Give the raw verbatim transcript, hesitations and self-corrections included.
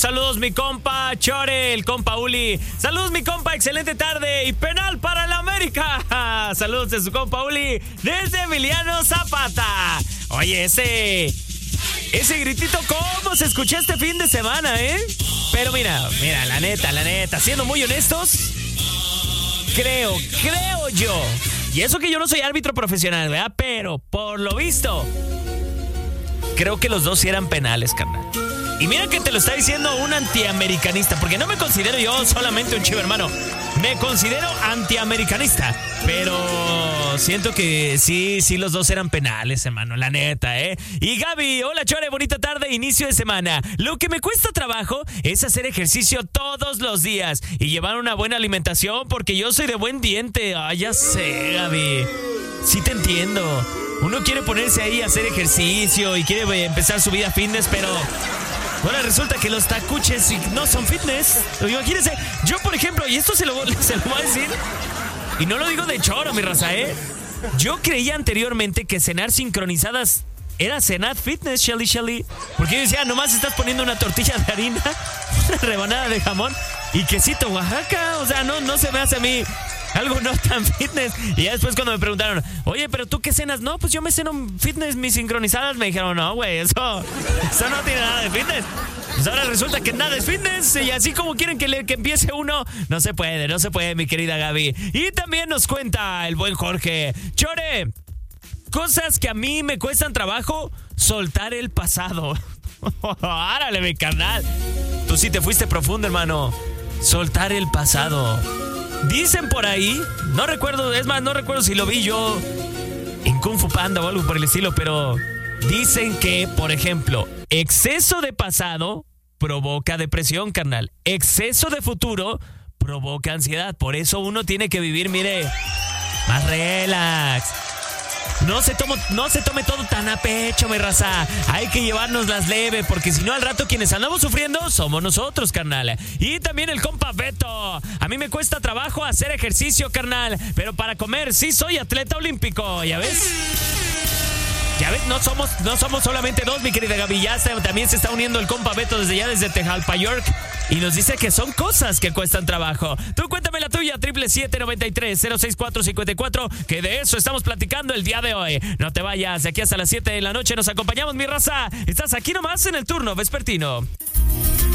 Saludos mi compa Chore, el compa Uli. Saludos mi compa, excelente tarde y penal para el América. Saludos de su compa Uli desde Emiliano Zapata. Oye, ese ese gritito, ¿cómo se escuchó este fin de semana, eh? Pero mira, mira, la neta, la neta, siendo muy honestos, creo, creo yo, y eso que yo no soy árbitro profesional, ¿verdad? Pero por lo visto, creo que los dos sí eran penales, carnal. Y mira que te lo está diciendo un antiamericanista, porque no me considero yo solamente un chivo, hermano. Me considero antiamericanista, pero siento que sí, sí los dos eran penales, hermano, la neta, ¿eh? Y Gaby, hola Chore, bonita tarde, inicio de semana. Lo que me cuesta trabajo es hacer ejercicio todos los días y llevar una buena alimentación, porque yo soy de buen diente. Ay, ya sé, Gaby. Sí te entiendo. Uno quiere ponerse ahí a hacer ejercicio y quiere empezar su vida fitness, pero bueno, resulta que los tacuches no son fitness. Imagínense, yo por ejemplo, y esto se lo, se lo voy a decir, y no lo digo de choro, mi raza, ¿eh? Yo creía anteriormente que cenar sincronizadas era cenar fitness, Shelly Shelly. Porque yo decía, nomás estás poniendo una tortilla de harina, una rebanada de jamón y quesito Oaxaca. O sea, no, no se me hace a mí algo no tan fitness. Y ya después cuando me preguntaron, oye, ¿pero tú qué cenas? No, pues yo me ceno fitness, mis sincronizadas. Me dijeron, no, güey, eso, eso no tiene nada de fitness. Pues ahora resulta que nada es fitness. Y así como quieren que, le, que empiece uno, no se puede, no se puede, mi querida Gaby. Y también nos cuenta el buen Jorge. Chore, cosas que a mí me cuestan trabajo, soltar el pasado. Árale, mi carnal. Tú sí te fuiste profundo, hermano. Soltar el pasado. Dicen por ahí, no recuerdo, es más, no recuerdo si lo vi yo en Kung Fu Panda o algo por el estilo, pero dicen que, por ejemplo, exceso de pasado provoca depresión, carnal. Exceso de futuro provoca ansiedad. Por eso uno tiene que vivir, mire, más relax. No se, tomo, no se tome todo tan a pecho, mi raza. Hay que llevarnos las leves, porque si no al rato quienes andamos sufriendo somos nosotros, carnal. Y también el compa Beto. A mí me cuesta trabajo hacer ejercicio, carnal, pero para comer sí soy atleta olímpico, ¿ya ves? Ya ves, no somos, no somos solamente dos, mi querida Gaby. Ya está, también se está uniendo el compa Beto desde ya, desde Tejalpa, York. Y nos dice que son cosas que cuestan trabajo. Tú cuéntame la tuya, siete siete siete, nueve tres, cero seis cuatro cinco cuatro, que de eso estamos platicando el día de hoy. No te vayas, de aquí hasta las siete de la noche nos acompañamos, mi raza. Estás aquí nomás en el turno vespertino.